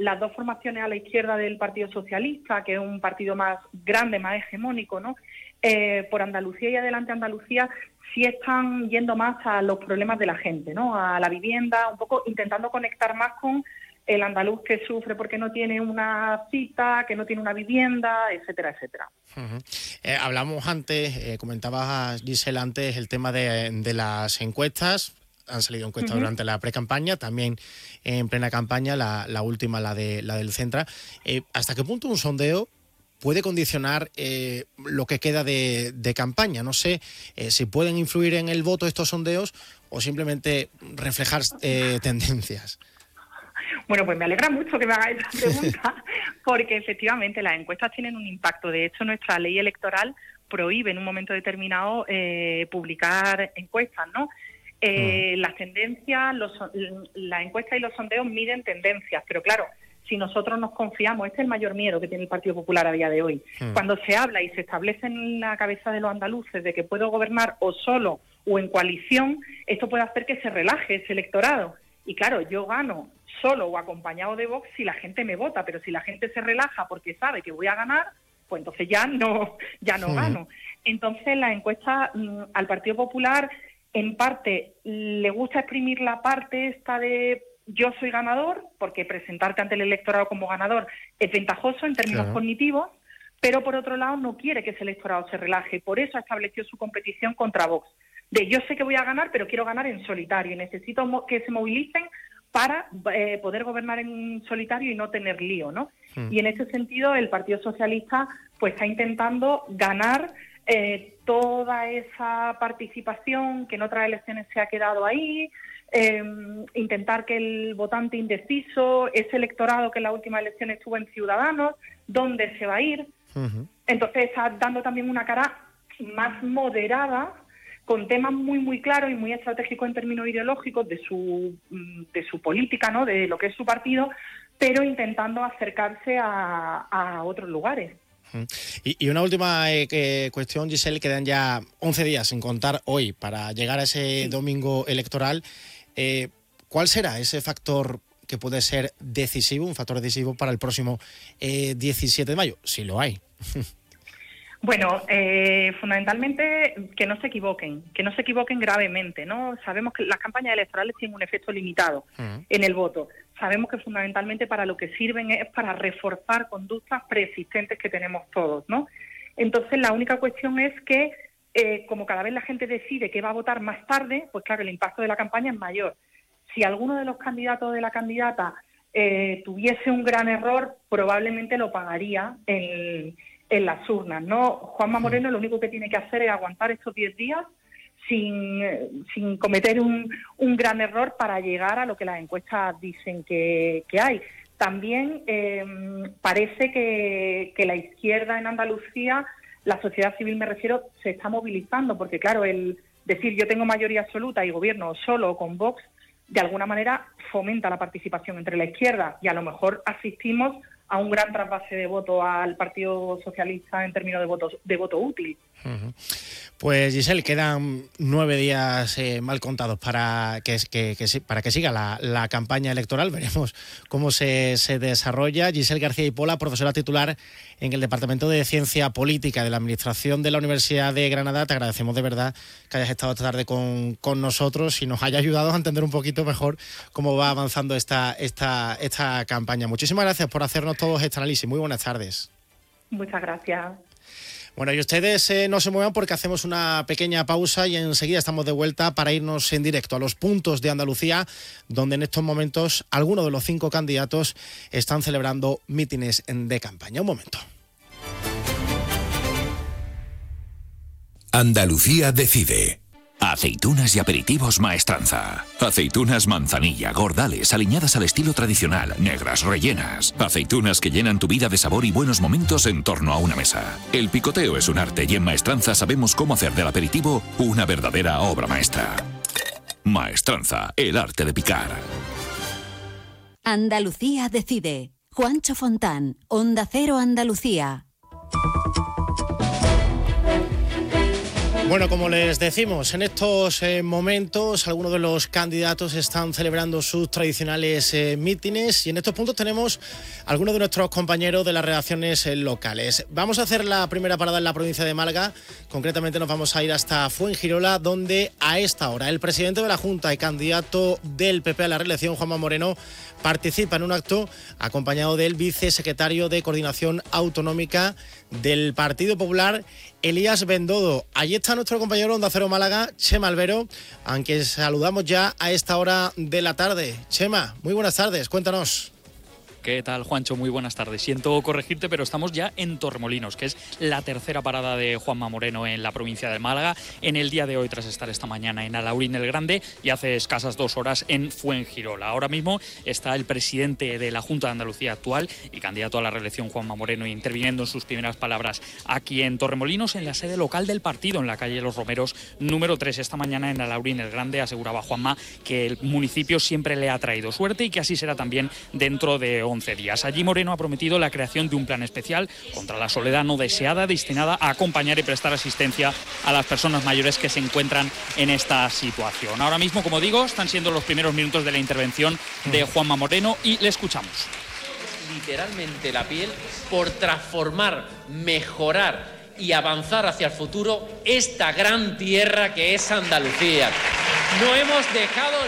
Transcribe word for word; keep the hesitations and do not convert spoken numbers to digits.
las dos formaciones a la izquierda del Partido Socialista, que es un partido más grande, más hegemónico, ¿no? Eh, por Andalucía y Adelante Andalucía, sí están yendo más a los problemas de la gente, ¿no? A la vivienda, un poco intentando conectar más con el andaluz que sufre porque no tiene una cita, que no tiene una vivienda, etcétera, etcétera. Uh-huh. Eh, hablamos antes, eh, comentabas, Giselle, antes el tema de, de las encuestas. Han salido encuestas uh-huh. durante la pre-campaña, también en plena campaña, la, la última, la de la del Centra. Eh, ¿Hasta qué punto un sondeo puede condicionar eh, lo que queda de, de campaña? No sé eh, si pueden influir en el voto estos sondeos o simplemente reflejar eh, tendencias. Bueno, pues me alegra mucho que me haga esta pregunta, porque efectivamente las encuestas tienen un impacto. De hecho, nuestra ley electoral prohíbe en un momento determinado eh, publicar encuestas, ¿no? Eh, mm. Las tendencias, los, la encuesta y los sondeos miden tendencias, pero claro, si nosotros nos confiamos, este es el mayor miedo que tiene el Partido Popular a día de hoy. Mm. Cuando se habla y se establece en la cabeza de los andaluces de que puedo gobernar o solo o en coalición, esto puede hacer que se relaje ese electorado. Y claro, yo gano solo o acompañado de Vox si la gente me vota, pero si la gente se relaja porque sabe que voy a ganar, pues entonces ya no, ya no sí. gano. Entonces la encuesta mmm, al Partido Popular, en parte, le gusta exprimir la parte esta de yo soy ganador, porque presentarte ante el electorado como ganador es ventajoso en términos claro. cognitivos, pero por otro lado no quiere que ese electorado se relaje. Por eso estableció su competición contra Vox. De yo sé que voy a ganar, pero quiero ganar en solitario y necesito mo- que se movilicen para eh, poder gobernar en solitario y no tener lío, ¿no? Mm. Y en ese sentido el Partido Socialista pues está intentando ganar eh, toda esa participación que en otras elecciones se ha quedado ahí, eh, intentar que el votante indeciso, ese electorado que en la última elección estuvo en Ciudadanos, ¿dónde se va a ir? Uh-huh. Entonces está dando también una cara más moderada, con temas muy muy claros y muy estratégicos en términos ideológicos de su de su política, ¿no? De lo que es su partido, pero intentando acercarse a, a otros lugares. Y, y una última eh, que, cuestión, Giselle, quedan ya once días, sin contar hoy, para llegar a ese sí. domingo electoral. Eh, ¿Cuál será ese factor que puede ser decisivo, un factor decisivo para el próximo eh, diecisiete de mayo? Si lo hay. Bueno, eh, fundamentalmente que no se equivoquen, que no se equivoquen gravemente, ¿no? Sabemos que las campañas electorales tienen un efecto limitado uh-huh. en el voto. Sabemos que fundamentalmente para lo que sirven es para reforzar conductas preexistentes que tenemos todos, ¿no? Entonces la única cuestión es que, eh, como cada vez la gente decide que va a votar más tarde, pues claro, el impacto de la campaña es mayor. Si alguno de los candidatos o de la candidata eh, tuviese un gran error, probablemente lo pagaría en en las urnas, ¿no? Juanma Moreno lo único que tiene que hacer es aguantar estos diez días sin, sin cometer un, un gran error para llegar a lo que las encuestas dicen que, que hay. También eh, parece que, que la izquierda en Andalucía, la sociedad civil me refiero, se está movilizando, porque claro, el decir yo tengo mayoría absoluta y gobierno solo o con Vox, de alguna manera fomenta la participación entre la izquierda y a lo mejor asistimos a un gran trasvase de voto al Partido Socialista en términos de voto, de voto útil. Uh-huh. Pues Giselle, quedan nueve días eh, mal contados para que, que, que, para que siga la, la campaña electoral. Veremos cómo se, se desarrolla. Giselle García y Pola, profesora titular en el Departamento de Ciencia Política de la Administración de la Universidad de Granada. Te agradecemos de verdad que hayas estado esta tarde con, con nosotros y nos haya ayudado a entender un poquito mejor cómo va avanzando esta, esta, esta campaña. Muchísimas gracias por hacernos todos este análisis. Muy buenas tardes. Muchas gracias. Bueno, y ustedes eh, no se muevan porque hacemos una pequeña pausa y enseguida estamos de vuelta para irnos en directo a los puntos de Andalucía, donde en estos momentos algunos de los cinco candidatos están celebrando mítines de campaña. Un momento. Andalucía decide. Aceitunas y aperitivos Maestranza. Aceitunas manzanilla, gordales, aliñadas al estilo tradicional, negras, rellenas. Aceitunas que llenan tu vida de sabor y buenos momentos en torno a una mesa. El picoteo es un arte y en Maestranza sabemos cómo hacer del aperitivo una verdadera obra maestra. Maestranza, el arte de picar. Andalucía decide. Juancho Fontán, Onda Cero Andalucía. Bueno, como les decimos, en estos eh, momentos algunos de los candidatos están celebrando sus tradicionales eh, mítines y en estos puntos tenemos algunos de nuestros compañeros de las redacciones eh, locales. Vamos a hacer la primera parada en la provincia de Málaga, concretamente nos vamos a ir hasta Fuengirola, donde a esta hora el presidente de la Junta y candidato del P P a la reelección, Juanma Moreno, participa en un acto acompañado del vicesecretario de Coordinación Autonómica del Partido Popular, Elías Bendodo. Allí está nuestro compañero Onda Cero Málaga, Chema Albero, a quien saludamos ya a esta hora de la tarde. Chema, muy buenas tardes, cuéntanos. ¿Qué tal, Juancho? Muy buenas tardes. Siento corregirte, pero estamos ya en Torremolinos, que es la tercera parada de Juanma Moreno en la provincia de Málaga, en el día de hoy tras estar esta mañana en Alhaurín el Grande y hace escasas dos horas en Fuengirola. Ahora mismo está el presidente de la Junta de Andalucía actual y candidato a la reelección, Juanma Moreno, interviniendo en sus primeras palabras aquí en Torremolinos, en la sede local del partido, en la calle Los Romeros número tres. Esta mañana en Alhaurín el Grande aseguraba Juanma que el municipio siempre le ha traído suerte y que así será también dentro de once días. Allí Moreno ha prometido la creación de un plan especial contra la soledad no deseada destinada a acompañar y prestar asistencia a las personas mayores que se encuentran en esta situación. Ahora mismo, como digo, están siendo los primeros minutos de la intervención de Juanma Moreno y le escuchamos. Literalmente la piel por transformar, mejorar y avanzar hacia el futuro esta gran tierra que es Andalucía. No hemos dejado